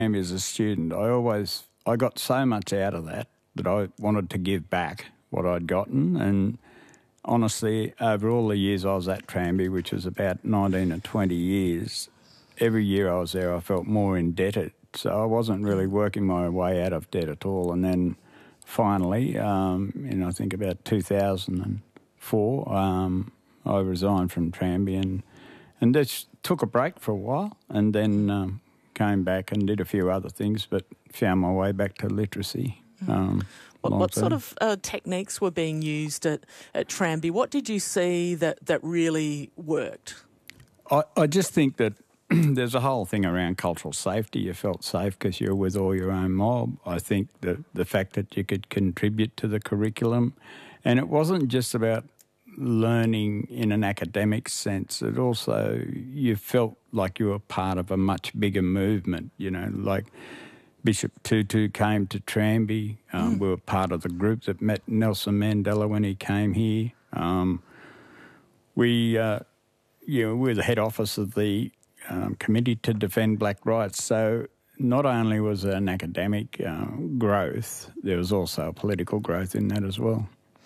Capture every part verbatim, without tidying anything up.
As a student, I always, I got so much out of that that I wanted to give back what I'd gotten. And honestly, over all the years I was at Tranby, which was about nineteen or twenty years, every year I was there I felt more indebted. So I wasn't really working my way out of debt at all. And then finally, um, in I think about two thousand four, um, I resigned from Tranby and, and just took a break for a while and then um, came back and did a few other things, but found my way back to literacy. Um, what what sort of uh, techniques were being used at, at Tranby? What did you see that, that really worked? I, I just think that there's a whole thing around cultural safety. You felt safe because you're with all your own mob. I think that the fact that you could contribute to the curriculum, and it wasn't just about learning in an academic sense. It also, you felt like you were part of a much bigger movement, you know, like Bishop Tutu came to Tranby. Um, mm. We were part of the group that met Nelson Mandela when he came here. Um, we, uh, you know, we were the head office of the um, Committee to Defend Black Rights. So not only was there an academic uh, growth, there was also a political growth in that as well.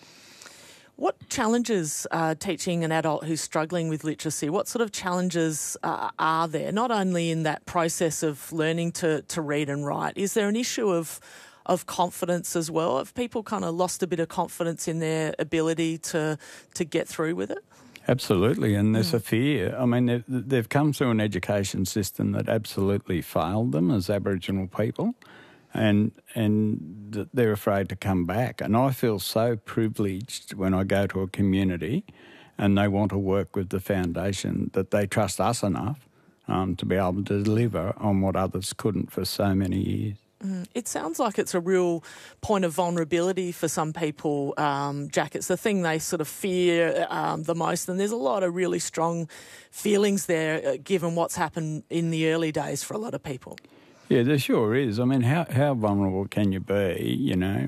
What challenges are teaching an adult who's struggling with literacy? What sort of challenges uh, are there, not only in that process of learning to, to read and write? Is there an issue of of confidence as well? Have people kind of lost a bit of confidence in their ability to to get through with it? Absolutely, and there's mm. a fear. I mean, they've, they've come through an education system that absolutely failed them as Aboriginal people. And and they're afraid to come back. And I feel so privileged when I go to a community and they want to work with the foundation that they trust us enough um, to be able to deliver on what others couldn't for so many years. Mm. It sounds like it's a real point of vulnerability for some people, um, Jack. It's the thing they sort of fear um, the most. And there's a lot of really strong feelings there, uh, given what's happened in the early days for a lot of people. Yeah, there sure is. I mean, how, how vulnerable can you be, you know?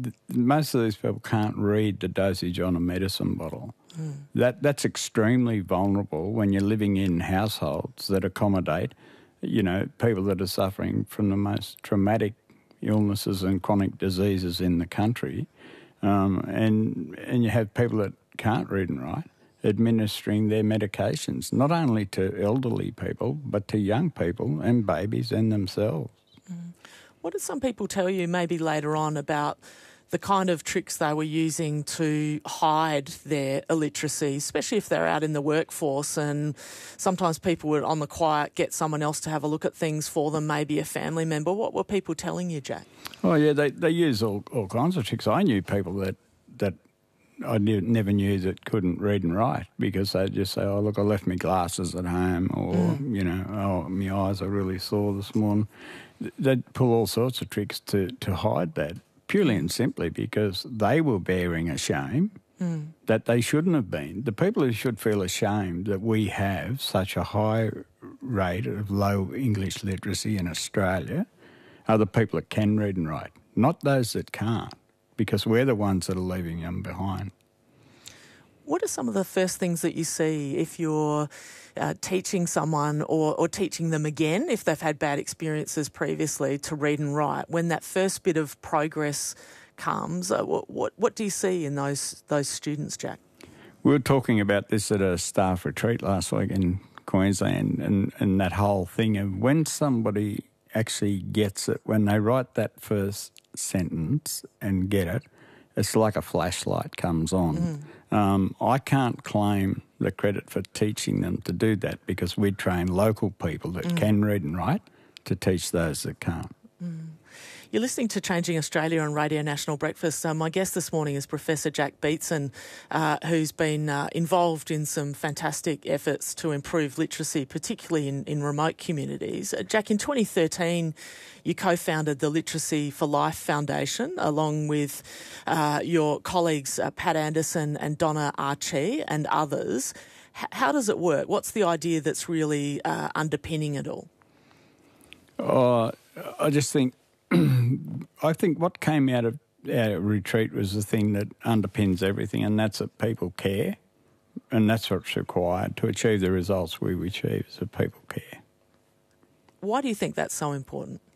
Most of these people can't read the dosage on a medicine bottle. Mm. That That's extremely vulnerable when you're living in households that accommodate, you know, people that are suffering from the most traumatic illnesses and chronic diseases in the country. Um, and, and you have people that can't read and write administering their medications, not only to elderly people, but to young people and babies and themselves. Mm. What did some people tell you maybe later on about the kind of tricks they were using to hide their illiteracy, especially if they're out in the workforce and sometimes people would, on the quiet, get someone else to have a look at things for them, maybe a family member? What were people telling you, Jack? Oh, yeah, they, they use all, all kinds of tricks. I knew people that, that I knew, never knew that couldn't read and write because they'd just say, oh, look, I left my glasses at home or, mm. you know, oh, my eyes are really sore this morning. They'd pull all sorts of tricks to, to hide that, purely and simply because they were bearing a shame mm. that they shouldn't have been. The people who should feel ashamed that we have such a high rate of low English literacy in Australia are the people that can read and write, not those that can't, because we're the ones that are leaving them behind. What are some of the first things that you see if you're uh, teaching someone or, or teaching them again, if they've had bad experiences previously, to read and write? When that first bit of progress comes, uh, what, what what do you see in those those students, Jack? We were talking about this at a staff retreat last week in Queensland, and, and that whole thing of when somebody actually gets it, when they write that first sentence and get it, it's like a flashlight comes on. Mm. Um, I can't claim the credit for teaching them to do that because we train local people that mm. can read and write to teach those that can't. Mm. You're listening to Changing Australia on Radio National Breakfast. Um, my guest this morning is Professor Jack Beatson, uh, who's been uh, involved in some fantastic efforts to improve literacy, particularly in, in remote communities. Uh, Jack, in twenty thirteen, you co-founded the Literacy for Life Foundation along with uh, your colleagues uh, Pat Anderson and Donna Archie and others. H- how does it work? What's the idea that's really uh, underpinning it all? Oh, I just think I think what came out of our retreat was the thing that underpins everything, and that's that people care, and that's what's required to achieve the results we achieve, is that people care. Why do you think that's so important?